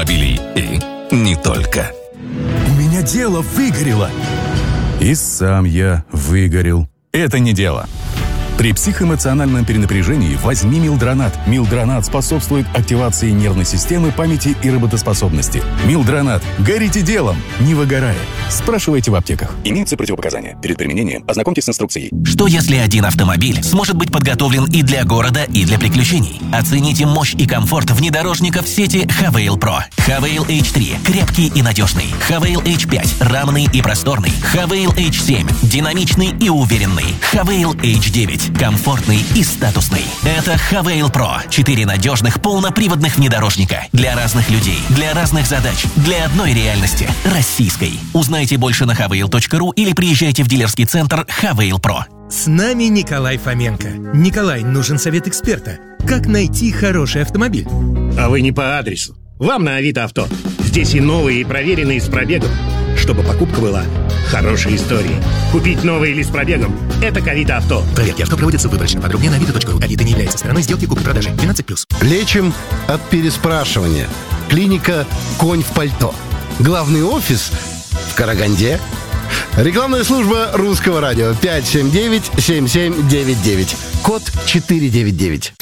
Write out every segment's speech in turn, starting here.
автомобилей. И не только. У меня дело выгорело. И сам я выгорел. Это не дело. При психоэмоциональном перенапряжении возьми Милдронат. Милдронат способствует активации нервной системы, памяти и работоспособности. Милдронат. Горите делом, не выгорая. Спрашивайте в аптеках. Имеются противопоказания. Перед применением ознакомьтесь с инструкцией. Что если один автомобиль сможет быть подготовлен и для города, и для приключений? Оцените мощь и комфорт внедорожников сети Havail Pro. Havail H3 – крепкий и надежный. Havail H5 – рамный и просторный. Havail H7 – динамичный и уверенный. Havail H9 – комфортный и статусный. Это Havail Pro. 4 надежных полноприводных внедорожника. Для разных людей, для разных задач, для одной реальности – российской. Узнайте больше на havail.ru или приезжайте в дилерский центр Havail Pro. С нами Николай Фоменко. Николай, нужен совет эксперта. Как найти хороший автомобиль? А вы не по адресу. Вам на Авито Авто. Здесь и новые, и проверенные с пробегом. Чтобы покупка была хорошей историей. Купить новый или с пробегом – это к Авито Авто. Проверки авто проводятся выборочно. Подробнее на avito.ru. Авито не является стороной сделки купли-продажи. 12+. Лечим от переспрашивания. Клиника «Конь в пальто». Главный офис в Караганде. Рекламная служба Русского радио 579-7799. Код 499.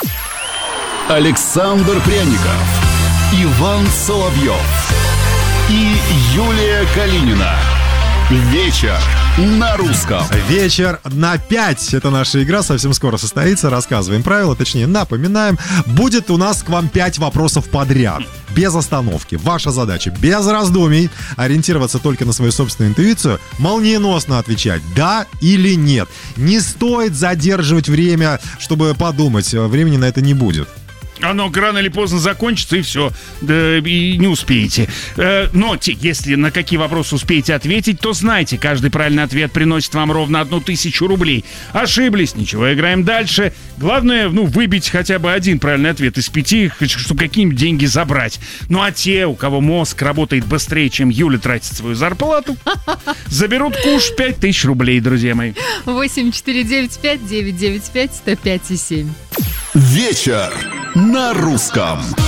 Александр Пряников, Иван Соловьев и Юлия Калинина. Вечер на русском. Вечер на 5. Это наша игра, совсем скоро состоится. Рассказываем правила, точнее напоминаем. Будет у нас к вам 5 вопросов подряд. Без остановки. Ваша задача без раздумий ориентироваться только на свою собственную интуицию, молниеносно отвечать да или нет. Не стоит задерживать время, чтобы подумать. Времени на это не будет. Оно рано или поздно закончится, и все, да, и не успеете. Но если на какие вопросы успеете ответить, то знайте, каждый правильный ответ приносит вам ровно 1000 рублей. Ошиблись, ничего, играем дальше. Главное, выбить хотя бы один правильный ответ из 5, чтобы какие-нибудь деньги забрать. Ну а те, у кого мозг работает быстрее, чем Юля тратит свою зарплату, заберут куш 5000 рублей, друзья мои. 8-495-995-105-7. Вечер на русском.